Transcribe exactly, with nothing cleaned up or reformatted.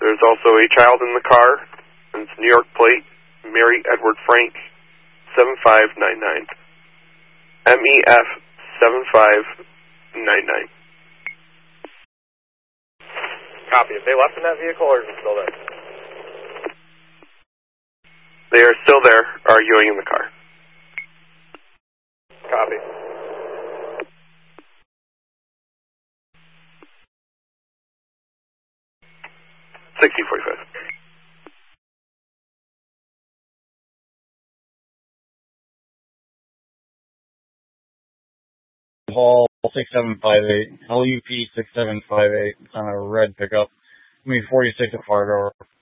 There's also a child in the car. And it's New York plate, Mary Edward Frank, seven five nine nine. M E F seven five nine nine. Copy. Have they left in that vehicle or is it still there? They are still there, arguing in the car. Copy. sixty forty-five. Hall six seven five eight, L U P six seven five eight, it's on a red pickup. I mean forty-six at far door.